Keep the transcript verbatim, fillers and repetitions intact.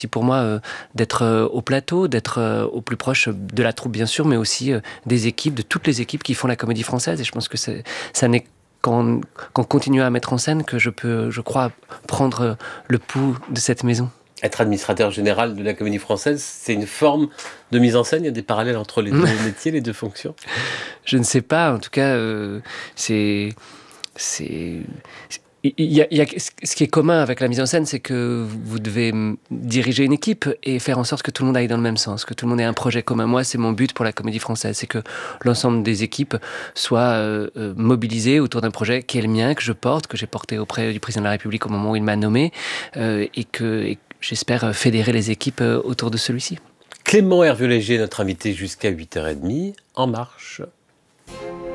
Pour moi, euh, d'être euh, au plateau, d'être euh, au plus proche de la troupe bien sûr, mais aussi euh, des équipes, de toutes les équipes qui font la Comédie Française. Et je pense que c'est, ça n'est qu'en, qu'en continuant à mettre en scène que je peux, je crois, prendre euh, le pouls de cette maison. Être administrateur général de la Comédie Française, c'est une forme de mise en scène? Il y a des parallèles entre les deux métiers, les deux fonctions? Je ne sais pas, en tout cas, euh, c'est... c'est... Il y a, il y a, ce qui est commun avec la mise en scène, c'est que vous devez diriger une équipe et faire en sorte que tout le monde aille dans le même sens, que tout le monde ait un projet commun. Moi, c'est mon but pour la Comédie Française, c'est que l'ensemble des équipes soient euh, mobilisées autour d'un projet qui est le mien, que je porte, que j'ai porté auprès du président de la République au moment où il m'a nommé, euh, et que et j'espère fédérer les équipes autour de celui-ci. Clément Hervieux-Léger, notre invité jusqu'à huit heures trente, En Marche.